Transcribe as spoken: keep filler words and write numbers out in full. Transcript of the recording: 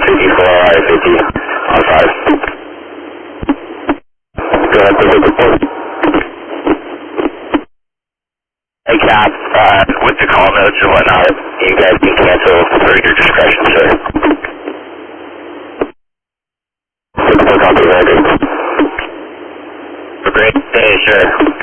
fifty-four, I fifty, on five. Go ahead, please report. Hey, Cap, uh, with the call notes and whatnot, you guys can cancel for your discretion, sir. We'll copy that. Great day, sir.